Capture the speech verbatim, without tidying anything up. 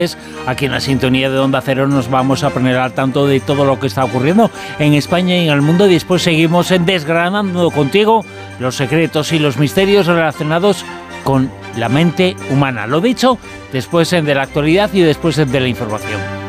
Aquí en la sintonía de Onda Cero nos vamos a poner al tanto de todo lo que está ocurriendo en España y en el mundo. Y después seguimos desgranando contigo los secretos y los misterios relacionados con la mente humana. Lo dicho, después de la actualidad y después de la información.